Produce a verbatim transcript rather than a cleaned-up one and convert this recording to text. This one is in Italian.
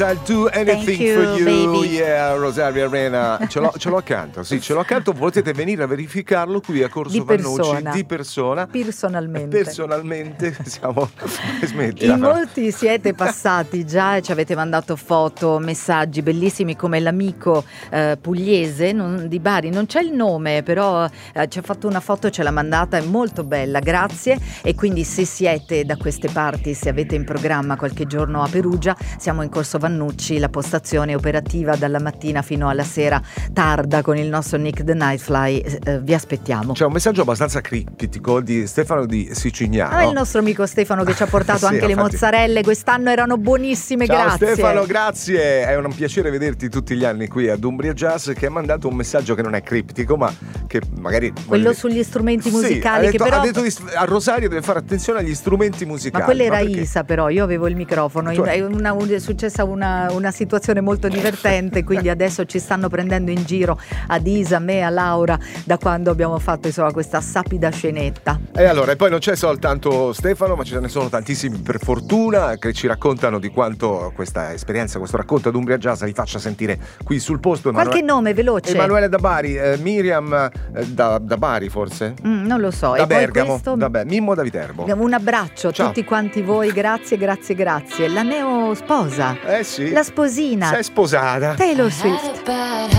I'll do anything you, for you, baby. yeah, Rosario Arena. Ce l'ho, ce l'ho accanto, sì, ce l'ho accanto. Potete venire a verificarlo qui a Corso Di Vannucci persona. di persona. Personalmente. Personalmente siamo. Smetti. In molti siete passati già e ci avete mandato foto, messaggi bellissimi, come l'amico eh, pugliese non, di Bari. Non c'è il nome, però eh, ci ha fatto una foto, ce l'ha mandata, è molto bella, grazie. E quindi se siete da queste parti, se avete in programma qualche giorno a Perugia, siamo in Corso Vannucci, la postazione è operativa dalla mattina fino alla sera tarda con il nostro Nick the Nightfly, eh, vi aspettiamo. C'è un messaggio abbastanza criptico di Stefano di Sicignano. Ah, il nostro amico Stefano che ci ha portato Sì, anche le infatti. mozzarelle, quest'anno erano buonissime. Ciao grazie Stefano, grazie, è un piacere vederti tutti gli anni qui ad Umbria Jazz, che ha mandato un messaggio che non è criptico, ma che magari quello sugli strumenti musicali. Sì, ha detto, che però ha detto di, a Rosario deve fare attenzione agli strumenti musicali. ma quella era perché? Isa, però io avevo il microfono. Cioè- È, una, è successa una, una situazione molto divertente, quindi adesso ci stanno prendendo in giro ad Isa, a me, a Laura, da quando abbiamo fatto insomma questa sapida scenetta. E allora, e poi non c'è soltanto Stefano, ma ce ne sono tantissimi per fortuna che ci raccontano di quanto questa esperienza, questo racconto ad Umbria Jazz li faccia sentire qui sul posto. Emanuele, Qualche nome veloce. Emanuele da Bari, eh, Miriam eh, da, da Bari forse? Mm, non lo so. Da e Bergamo, poi questo, da Be- Mimmo da Viterbo. un abbraccio a Ciao. tutti quanti voi, grazie, grazie, grazie. La neo sposa, Eh sì. la sposina, Sei sposata. Taylor Swift.